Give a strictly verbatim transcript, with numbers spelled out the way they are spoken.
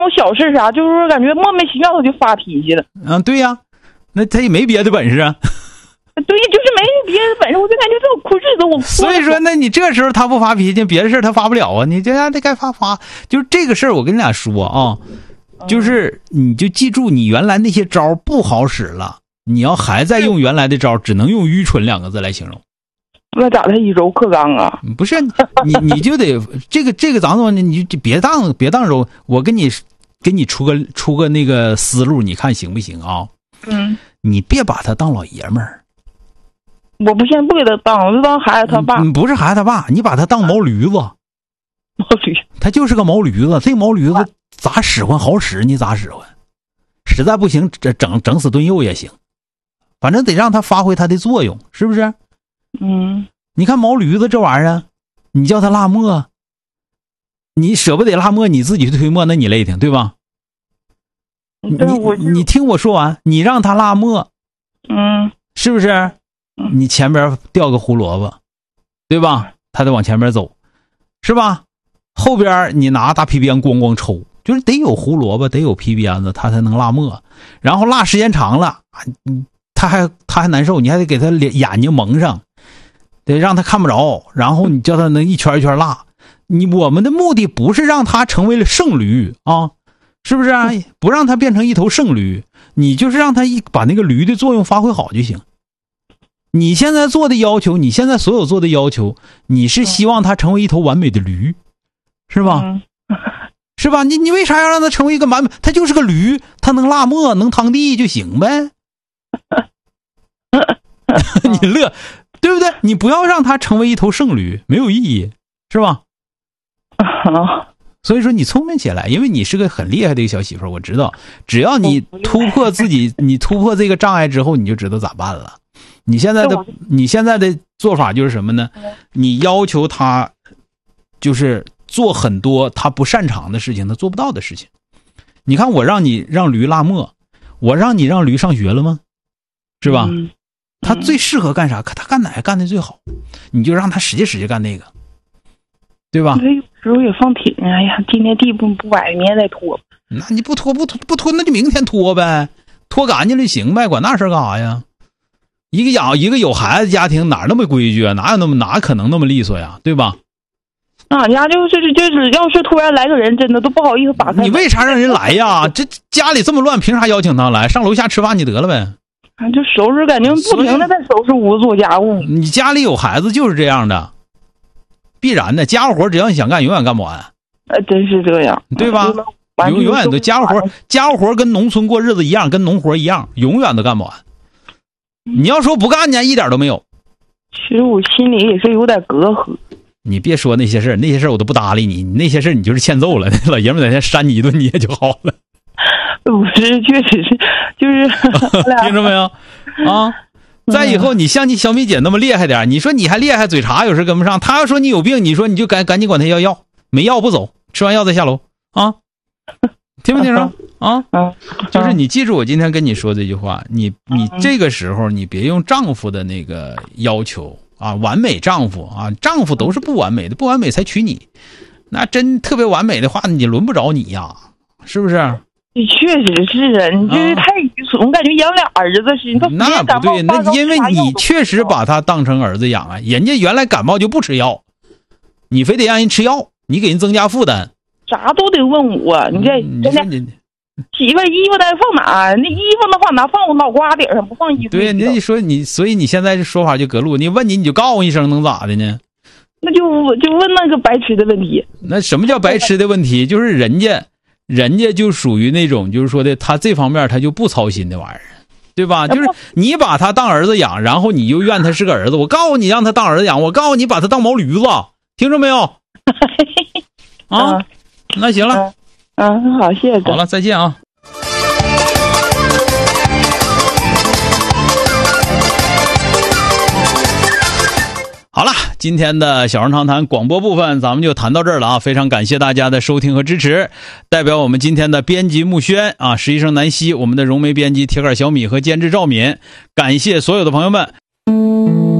小事啥，就是感觉莫名其妙他就发脾气了。 嗯，对呀，那他也没别的本事啊。 对，就是没别的本事，我就感觉这种苦日子我过。 所以说，那你这时候他不发脾气，别的事他发不了啊。你这样得该发发，就是这个事儿，我跟你俩说啊，就是你就记住，你原来那些招不好使了，你要还在用原来的招，只能用愚蠢两个字来形容。 那咋的？以柔克刚啊？ 不是你，你就得这个这个咋弄呢？你就别当别当柔，我跟你给你出个出个那个思路，你看行不行啊？ 嗯， 你别把他当老爷们儿。 我不现不给他当，我就当孩子他爸。 不是孩子他爸，你把他当毛驴子。毛驴， 他就是个毛驴子。这毛驴子咋使唤好使你咋使唤，实在不行整整死炖肉也行，反正得让他发挥他的作用，是不是？ 嗯， 你看毛驴子这玩意儿，你叫他拉磨，你舍不得拉磨，你自己去推磨，那你累挺，对吧？你你听我说完，你让他拉磨， 嗯， 是不是？你前边掉个胡萝卜，对吧？他得往前边走，是吧？后边你拿大皮鞭咣咣抽，就是得有胡萝卜，得有皮鞭子，他才能拉磨。然后拉时间长了，他还他还难受，你还得给他眼睛蒙上，得让他看不着。然后你叫他能一圈一圈拉。你我们的目的不是让他成为了圣驴啊，是不是啊？不让他变成一头圣驴，你就是让他一把那个驴的作用发挥好就行。你现在做的要求，你现在所有做的要求，你是希望他成为一头完美的驴，是吧？ 嗯、 是吧？你你为啥要让他成为一个完美？他就是个驴，他能拉磨，能趟地就行呗。你乐，对不对？你不要让他成为一头圣驴，没有意义，是吧？所以说你聪明起来，因为你是个很厉害的一个小媳妇儿，我知道。只要你突破自己，你突破这个障碍之后，你就知道咋办了。你现在的你现在的做法就是什么呢？你要求他就是做很多他不擅长的事情，他做不到的事情。你看我让你让驴拉磨，我让你让驴上学了吗？是吧？ 嗯、 他最适合干啥？他干哪个干的最好，你就让他使劲使劲干那个，对吧？ 有时候也放挺，哎呀，今天地不不摆，明天再拖。 那你不拖不拖不拖，那就明天拖呗，拖干净了行呗，管那事干啥呀？一个养一个有孩子家庭哪那么规矩啊？哪有那么哪可能那么利索呀？对吧？ 俺家就是就是，要是突然来个人，真的都不好意思打开。 你为啥让人来呀？这家里这么乱，凭啥邀请他来？上楼下吃饭你得了呗。 啊，就收拾，感觉不停的在收拾屋做家务。 你家里有孩子就是这样的，必然的。家务活只要你想干，永远干不完。 呃，真是这样， 对吧？永永远都家务活，家务活跟农村过日子一样，跟农活一样，永远都干不完。你要说不干呢，一点都没有。 其实我心里也是有点隔阂。 你别说那些事儿，那些事儿我都不搭理你。你那些事儿你就是欠揍了，老爷们在那扇你一顿你也就好了。 不是，确实是，就是听着没有啊？再以后你像你小米姐那么厉害点，你说你还厉害，嘴茶有时跟不上。他要说你有病，你说你就赶赶紧管他要药，没药不走，吃完药再下楼啊。听没听着啊？就是你记住我今天跟你说这句话，你你这个时候你别用丈夫的那个要求啊，完美丈夫啊，丈夫都是不完美的，不完美才娶你。那真特别完美的话，你轮不着你呀，是不是？ 你确实是啊，你这是太愚蠢，我感觉养俩儿子似的。 那不对，那因为你确实把他当成儿子养啊，人家原来感冒就不吃药，你非得让人吃药，你给人增加负担。 啥都得问我，你这你说你媳妇衣服得放哪？那衣服的话哪放我脑瓜顶上，不放衣服。 对，那你说你，所以你现在这说法就隔路。你问你，你就告诉一声，能咋的呢？ 那就就问那个白痴的问题。 那什么叫白痴的问题？就是人家，人家就属于那种，就是说的，他这方面他就不操心的玩意儿，对吧？就是你把他当儿子养，然后你又怨他是个儿子。我告诉你，让他当儿子养，我告诉你，把他当毛驴子，听着没有？啊。嗯那行了， 嗯，嗯好，谢谢哥。 好了，再见啊。好了，今天的小人长谈广播部分咱们就谈到这儿了啊！非常感谢大家的收听和支持。代表我们今天的编辑木轩啊，实习生南希，我们的融媒编辑铁杆小米和监制赵敏，感谢所有的朋友们。